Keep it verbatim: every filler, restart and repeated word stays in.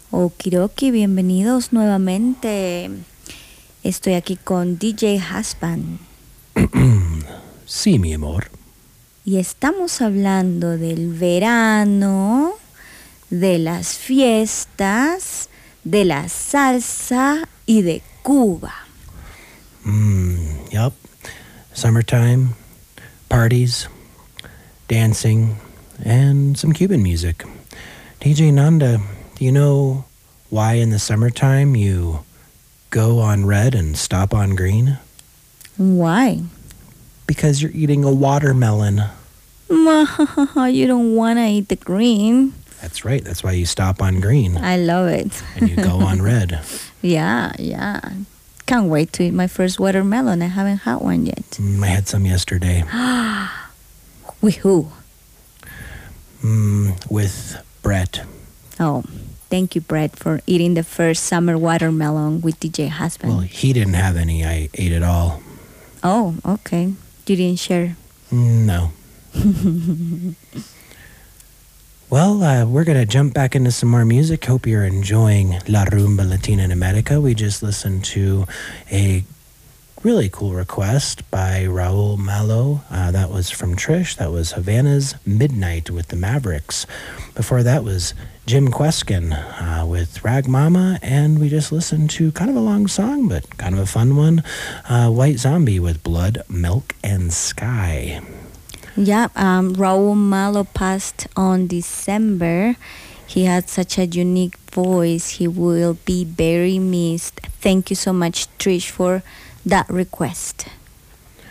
Okidoki, bienvenidos nuevamente. Estoy aquí con D J Husband. Sí, mi amor. Y estamos hablando del verano, de las fiestas, de la salsa y de Cuba. Mm, yup. Summertime, parties, dancing, and some Cuban music. D J Nanda, do you know why in the summertime you go on red and stop on green? Why? Because you're eating a watermelon. You don't want to eat the green. That's right. That's why you stop on green. I love it. And you go on red. Yeah, yeah. Can't wait to eat my first watermelon. I haven't had one yet. Mm, I had some yesterday. With who? Mm, with Brett. Oh, thank you, Brett, for eating the first summer watermelon with D J Husband. Well, he didn't have any. I ate it all. Oh, okay. You didn't share. No. Well, uh, we're going to jump back into some more music. Hope you're enjoying La Rumba Latina in America. We just listened to a really cool request by Raul Malo. Uh, that was from Trish. That was Havana's Midnight with the Mavericks. Before that was Jim Queskin uh, with Rag Mama. And we just listened to kind of a long song, but kind of a fun one. Uh, White Zombie with Blood, Milk, and Sky. Yeah, um, Raul Malo passed on December. He had such a unique voice. He will be very missed. Thank you so much, Trish, for that request.